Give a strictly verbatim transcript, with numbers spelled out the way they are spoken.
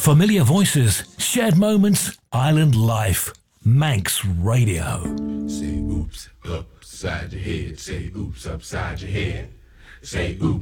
Familiar voices, shared moments, island life. Manx Radio. Say oops upside your head. Say oops upside your head. Say oops.